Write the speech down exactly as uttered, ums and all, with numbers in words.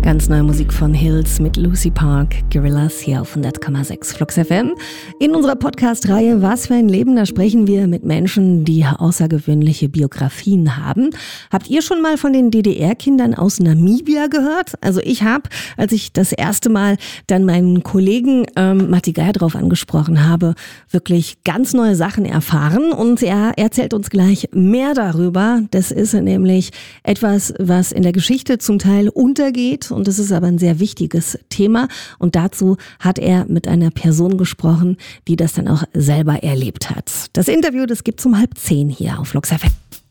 Ganz neue Musik von Hills mit Lucy Park, Gorillas hier auf hundert Komma sechs Flux F M. In unserer Podcast-Reihe Was für ein Leben, da sprechen wir mit Menschen, die außergewöhnliche Biografien haben. Habt ihr schon mal von den D D R-Kindern aus Namibia gehört? Also ich habe, als ich das erste Mal dann meinen Kollegen ähm, Matti Geier drauf angesprochen habe, wirklich ganz neue Sachen erfahren und er erzählt uns gleich mehr darüber. Das ist nämlich etwas, was in der Geschichte zum Teil untergeht. Und das ist aber ein sehr wichtiges Thema. Und dazu hat er mit einer Person gesprochen, die das dann auch selber erlebt hat. Das Interview, das gibt's um halb zehn hier auf Flux F M.